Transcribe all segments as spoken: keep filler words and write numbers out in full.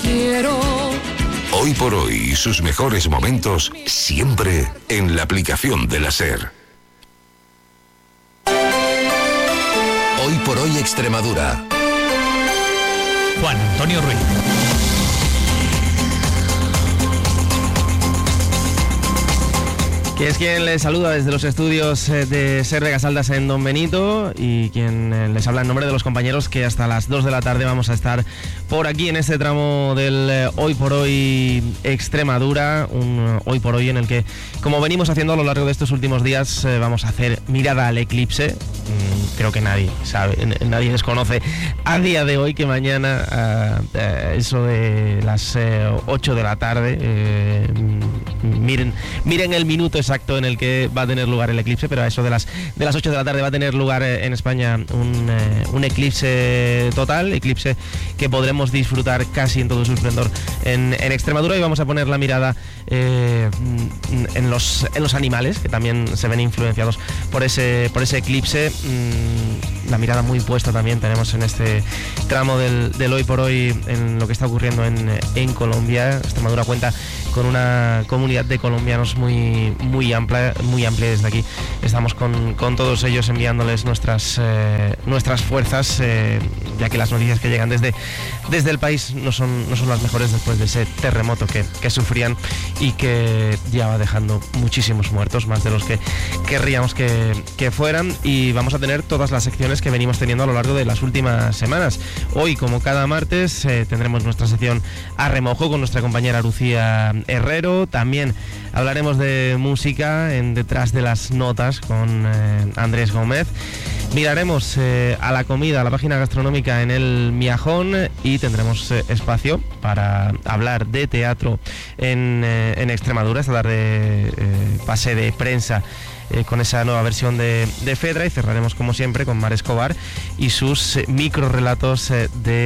quiero. Hoy por hoy, sus mejores momentos siempre en la aplicación de la SER. Hoy por hoy Extremadura. Juan Antonio Ruiz. Que es quien les saluda desde los estudios de SER Vegas Altas en Don Benito, y quien les habla en nombre de los compañeros que hasta las dos de la tarde vamos a estar por aquí en este tramo del Hoy por Hoy Extremadura, un Hoy por Hoy en el que, como venimos haciendo a lo largo de estos últimos días, vamos a hacer mirada al eclipse. Creo que nadie sabe, nadie desconoce a día de hoy que mañana, uh, eso de las uh, ocho de la tarde, uh, miren, miren el minuto exacto en el que va a tener lugar el eclipse, pero a eso de las de las ocho de la tarde va a tener lugar en España un, uh, un eclipse total, eclipse que podremos disfrutar casi en todo su esplendor en, en Extremadura, y vamos a poner la mirada eh, en los en los animales, que también se ven influenciados por ese por ese eclipse. La mirada muy puesta también tenemos en este tramo del, del Hoy por Hoy en lo que está ocurriendo en, en Colombia. Extremadura cuenta con una comunidad de colombianos muy muy amplia, muy amplia desde aquí. Estamos con, con todos ellos enviándoles nuestras eh, nuestras fuerzas, eh, ya que las noticias que llegan desde, desde el país no son, no son las mejores después de ese terremoto que, que sufrían y que ya va dejando muchísimos muertos, más de los que querríamos que, que fueran. Y vamos a tener todas las secciones que venimos teniendo a lo largo de las últimas semanas. Hoy, como cada martes, eh, tendremos nuestra sección a remojo con nuestra compañera Lucía Herrero. También hablaremos de música en Detrás de las Notas con eh, Andrés Gómez. Miraremos eh, a la comida, a la página gastronómica en el Miajón, y tendremos eh, espacio para hablar de teatro en, eh, en Extremadura. Esta tarde eh, pase de prensa Eh, con esa nueva versión de, de Fedra, y cerraremos como siempre con Mar Escobar y sus eh, microrelatos eh,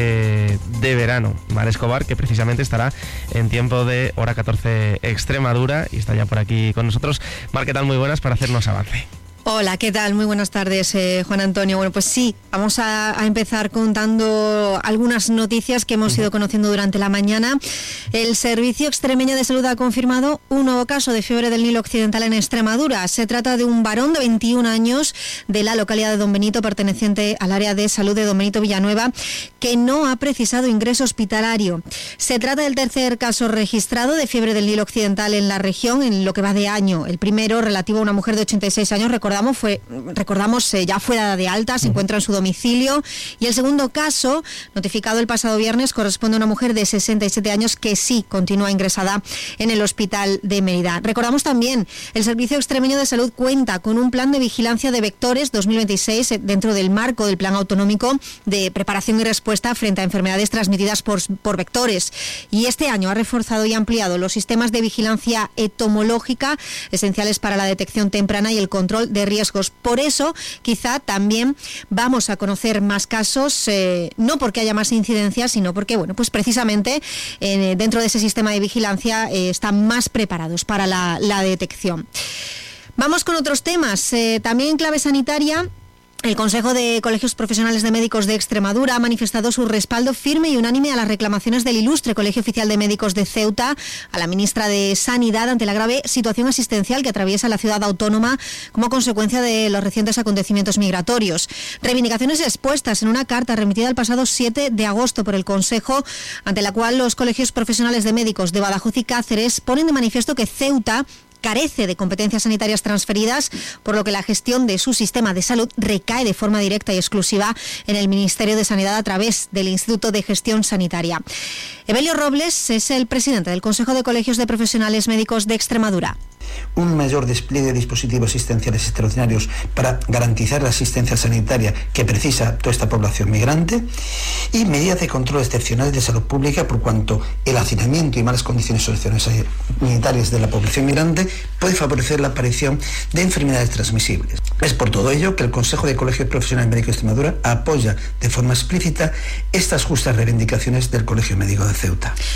de, de verano. Mar Escobar, que precisamente estará en tiempo de hora catorce Extremadura y está ya por aquí con nosotros. Mar, ¿qué tal? Muy buenas, para hacernos avance. Hola, ¿qué tal? Muy buenas tardes, eh, Juan Antonio. Bueno, pues sí, vamos a, a empezar contando algunas noticias que hemos ido conociendo durante la mañana. El Servicio Extremeño de Salud ha confirmado un nuevo caso de fiebre del Nilo Occidental en Extremadura. Se trata de un varón de veintiún años de la localidad de Don Benito, perteneciente al área de salud de Don Benito Villanueva, que no ha precisado ingreso hospitalario. Se trata del tercer caso registrado de fiebre del Nilo Occidental en la región en lo que va de año. El primero, relativo a una mujer de ochenta y seis años, recordamos, Fue, recordamos eh, ya fuera de alta, se encuentra en su domicilio. Y el segundo caso, notificado el pasado viernes, corresponde a una mujer de sesenta y siete años que sí continúa ingresada en el hospital de Mérida. Recordamos también, el Servicio Extremeño de Salud cuenta con un plan de vigilancia de vectores dos mil veintiséis eh, dentro del marco del Plan Autonómico de Preparación y Respuesta frente a enfermedades transmitidas por, por vectores. Y este año ha reforzado y ampliado los sistemas de vigilancia entomológica esenciales para la detección temprana y el control de riesgos. Por eso, quizá también vamos a conocer más casos, eh, no porque haya más incidencias, sino porque, bueno, pues precisamente eh, dentro de ese sistema de vigilancia eh, están más preparados para la, la detección. Vamos con otros temas. Eh, también en clave sanitaria, el Consejo de Colegios Profesionales de Médicos de Extremadura ha manifestado su respaldo firme y unánime a las reclamaciones del Ilustre Colegio Oficial de Médicos de Ceuta a la ministra de Sanidad ante la grave situación asistencial que atraviesa la ciudad autónoma como consecuencia de los recientes acontecimientos migratorios. Reivindicaciones expuestas en una carta remitida el pasado siete de agosto por el Consejo, ante la cual los colegios profesionales de médicos de Badajoz y Cáceres ponen de manifiesto que Ceuta carece de competencias sanitarias transferidas, por lo que la gestión de su sistema de salud recae de forma directa y exclusiva en el Ministerio de Sanidad a través del Instituto de Gestión Sanitaria. Evelio Robles es el presidente del Consejo de Colegios de Profesionales Médicos de Extremadura. Un mayor despliegue de dispositivos asistenciales extraordinarios para garantizar la asistencia sanitaria que precisa toda esta población migrante, y medidas de control excepcionales de salud pública por cuanto el hacinamiento y malas condiciones sanitarias de la población migrante puede favorecer la aparición de enfermedades transmisibles. Es por todo ello que el Consejo de Colegios Profesionales Médicos de Extremadura apoya de forma explícita estas justas reivindicaciones del Colegio Médico de Ceuta. Bueno,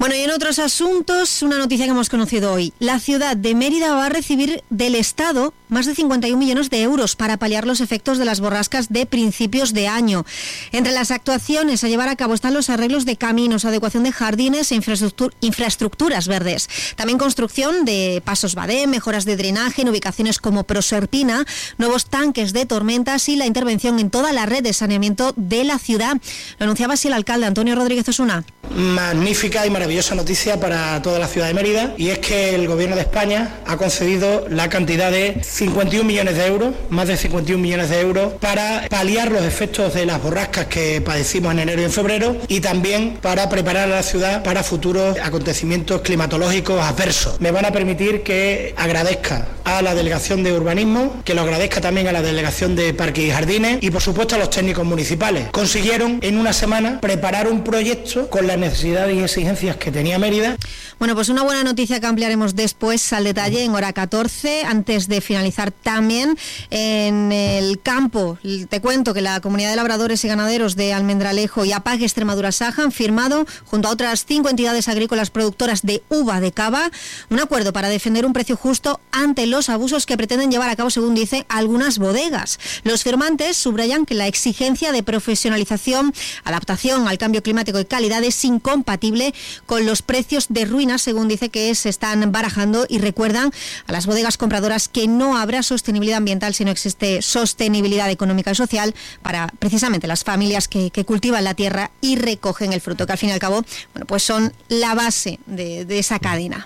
Bueno, y en otros asuntos, una noticia que hemos conocido hoy. La ciudad de Mérida va a recibir del Estado más de cincuenta y un millones de euros para paliar los efectos de las borrascas de principios de año. Entre las actuaciones a llevar a cabo están los arreglos de caminos, adecuación de jardines e infraestructur- infraestructuras verdes. También construcción de pasos badé, mejoras de drenaje en ubicaciones como Proserpina, nuevos tanques de tormentas y la intervención en toda la red de saneamiento de la ciudad. Lo anunciaba así el alcalde Antonio Rodríguez Osuna. Magnífica y maravillosa noticia para toda la ciudad de Mérida, y es que el Gobierno de España ha concedido la cantidad de cincuenta y un millones de euros, más de cincuenta y un millones de euros, para paliar los efectos de las borrascas que padecimos en enero y en febrero, y también para preparar a la ciudad para futuros acontecimientos climatológicos adversos. Me van a permitir que agradezca a la Delegación de Urbanismo, que lo agradezca también a la Delegación de Parques y Jardines y por supuesto a los técnicos municipales. Consiguieron en una semana preparar un proyecto con las necesidades y exigencias que tenía Mérida. Bueno, pues una buena noticia que ampliaremos después al detalle en hora catorce. Antes de finalizar, también en el campo, te cuento que la Comunidad de Labradores y Ganaderos de Almendralejo y APAG Extremadura Saja han firmado, junto a otras cinco entidades agrícolas productoras de uva de cava, un acuerdo para defender un precio justo ante los abusos que pretenden llevar a cabo, según dicen algunas bodegas. Los firmantes subrayan que la exigencia de profesionalización, adaptación al cambio climático y calidad es incompatible con los precios de ruina, según dice que se están barajando, y recuerdan a las bodegas compradoras que no habrá sostenibilidad ambiental si no existe sostenibilidad económica y social para precisamente las familias que, que cultivan la tierra y recogen el fruto, que al fin y al cabo, bueno, pues son la base de, de esa cadena.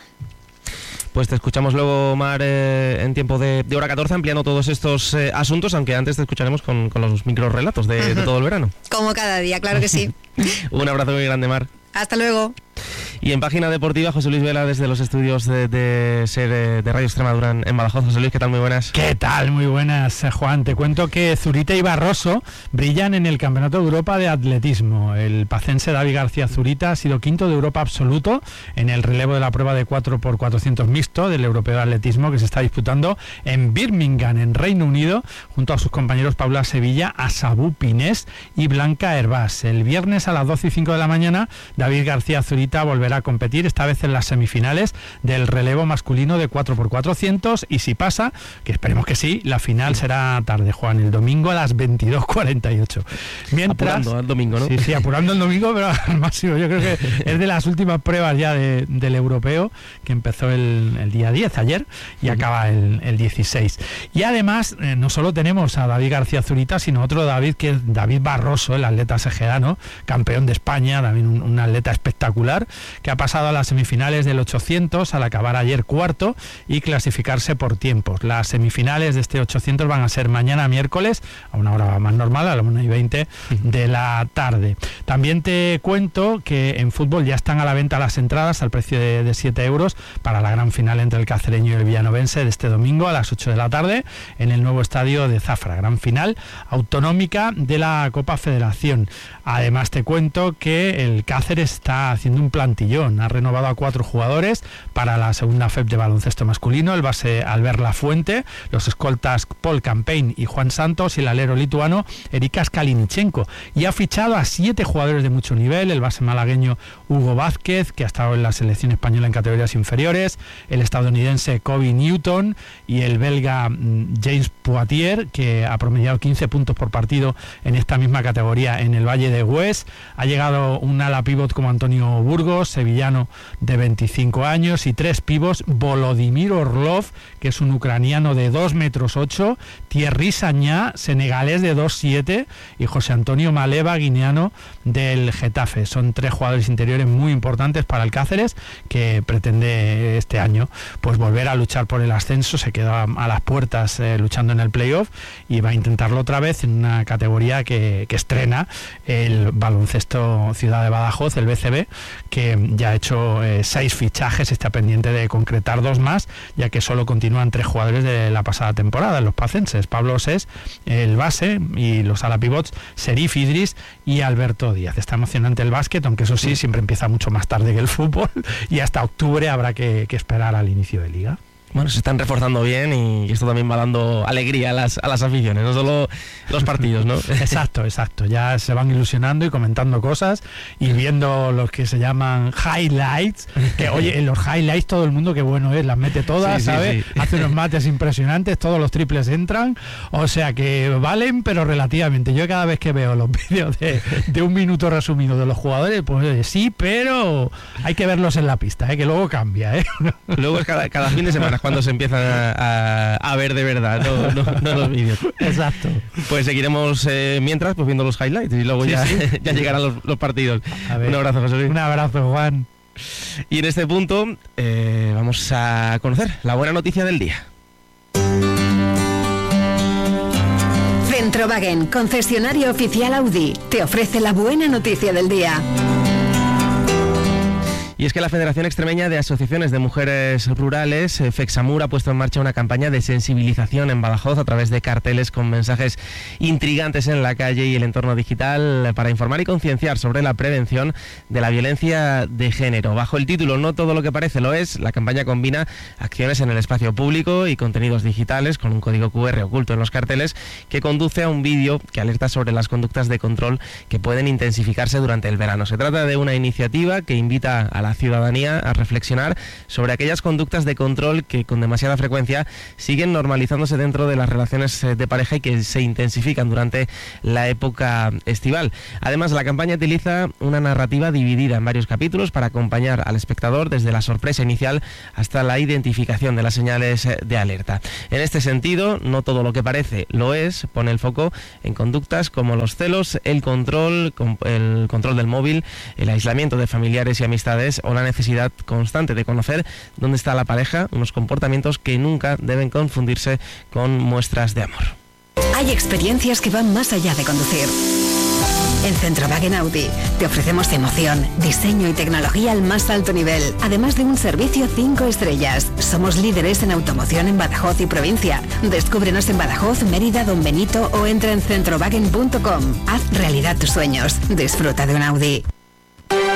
Pues te escuchamos luego, Mar, eh, en tiempo de, de hora catorce, ampliando todos estos eh, asuntos, aunque antes te escucharemos con, con los microrelatos de, uh-huh. de todo el verano. Como cada día, claro que sí. Un abrazo muy grande, Mar. Hasta luego. Y en página deportiva, José Luis Vela, desde los estudios de, de SER de Radio Extremadura en Badajoz. José Luis, ¿qué tal? Muy buenas. ¿Qué tal? Muy buenas, Juan. Te cuento que Zurita y Barroso brillan en el Campeonato de Europa de Atletismo. El pacense David García Zurita ha sido quinto de Europa absoluto en el relevo de la prueba de cuatro por cuatrocientos mixto del Europeo de Atletismo, que se está disputando en Birmingham, en Reino Unido, junto a sus compañeros Paula Sevilla, Asabú Pinés y Blanca Hervás. El viernes a las doce y cinco de la mañana, David García Zurita volverá a competir, esta vez en las semifinales del relevo masculino de cuatro por cuatrocientos, y si pasa, que esperemos que sí, la final será tarde, Juan, el domingo a las veintidós cuarenta y ocho. Mientras, apurando al domingo, ¿no? Sí, sí, apurando el domingo, pero al máximo. Yo creo que es de las últimas pruebas ya de, del europeo, que empezó el, el día diez, ayer, y uh-huh. acaba el, el dieciséis. Y además, eh, no solo tenemos a David García Zurita, sino otro David, que es David Barroso, el atleta sejedano, campeón de España, también un, un atleta espectacular, que ha pasado a las semifinales del ochocientos al acabar ayer cuarto y clasificarse por tiempos. Las semifinales de este ochocientos van a ser mañana miércoles a una hora más normal, a las una y veinte de la tarde. También te cuento que en fútbol ya están a la venta las entradas al precio de, de siete euros para la gran final entre el cacereño y el villanovense de este domingo a las ocho de la tarde en el nuevo estadio de Zafra, gran final autonómica de la Copa Federación. Además te cuento que el Cáceres está haciendo un plantillón, ha renovado a cuatro jugadores para la segunda F E P de baloncesto masculino, el base Albert Lafuente, los escoltas Paul Campaign y Juan Santos y el alero lituano Erikas Kalinichenko, y ha fichado a siete jugadores de mucho nivel, el base malagueño Hugo Vázquez, que ha estado en la selección española en categorías inferiores, el estadounidense Kobe Newton y el belga James Poitier, que ha promediado quince puntos por partido en esta misma categoría en el Valle de Hues. Ha llegado un ala pívot como Antonio Burgos, sevillano de veinticinco años, y tres pívos, Volodymyr Orlov, que es un ucraniano de dos metros ocho, Thierry Sagna, senegalés de dos siete, y José Antonio Maleva, guineano del Getafe. Son tres jugadores interiores muy importantes para el Cáceres, que pretende este año pues volver a luchar por el ascenso. Se queda a las puertas eh, luchando en el playoff, y va a intentarlo otra vez en una categoría que, que estrena el baloncesto Ciudad de Badajoz, el B C B, que ya ha hecho eh, seis fichajes, está pendiente de concretar dos más, ya que solo continúan tres jugadores de la pasada temporada, los pacenses: Pablo Osés, el base, y los ala pivots Serif Idris y Alberto Díaz. Está emocionante el básquet, aunque eso sí, siempre empieza mucho más tarde que el fútbol, y hasta octubre habrá que, que esperar al inicio de liga. Bueno, se están reforzando bien y esto también va dando alegría a las, a las aficiones, no solo los partidos, ¿no? Exacto, exacto. Ya se van ilusionando y comentando cosas y viendo los que se llaman highlights, que oye, en los highlights todo el mundo, qué bueno es, las mete todas, sí, ¿sabes? Sí, sí. Hace unos mates impresionantes, todos los triples entran, o sea que valen, pero relativamente. Yo cada vez que veo los vídeos de, de un minuto resumido de los jugadores, pues oye, sí, pero hay que verlos en la pista, ¿eh? Que luego cambia, ¿eh? Luego es cada, cada fin de semana cuando se empiezan a, a, a ver de verdad, no, no, no los vídeos. Exacto. Pues seguiremos eh, mientras pues viendo los highlights y luego sí, ya, sí. ya llegarán los, los partidos. Un abrazo, José Luis. Un abrazo, Juan. Y en este punto eh, vamos a conocer la buena noticia del día. Centrowagen, concesionario oficial Audi, te ofrece la buena noticia del día. Y es que la Federación Extremeña de Asociaciones de Mujeres Rurales, FEXAMUR, ha puesto en marcha una campaña de sensibilización en Badajoz a través de carteles con mensajes intrigantes en la calle y el entorno digital para informar y concienciar sobre la prevención de la violencia de género. Bajo el título No todo lo que parece lo es, la campaña combina acciones en el espacio público y contenidos digitales con un código cu erre oculto en los carteles que conduce a un vídeo que alerta sobre las conductas de control que pueden intensificarse durante el verano. Se trata de una iniciativa que invita a la ciudadanía a reflexionar sobre aquellas conductas de control que con demasiada frecuencia siguen normalizándose dentro de las relaciones de pareja y que se intensifican durante la época estival. Además, la campaña utiliza una narrativa dividida en varios capítulos para acompañar al espectador desde la sorpresa inicial hasta la identificación de las señales de alerta. En este sentido, no todo lo que parece lo es, pone el foco en conductas como los celos, el control, el control del móvil, el aislamiento de familiares y amistades o la necesidad constante de conocer dónde está la pareja, unos comportamientos que nunca deben confundirse con muestras de amor. Hay experiencias que van más allá de conducir. En Centrowagen Audi te ofrecemos emoción, diseño y tecnología al más alto nivel, además de un servicio cinco estrellas. Somos líderes en automoción en Badajoz y provincia. Descúbrenos en Badajoz, Mérida, Don Benito o entra en centrowagen punto com. Haz realidad tus sueños. Disfruta de un Audi.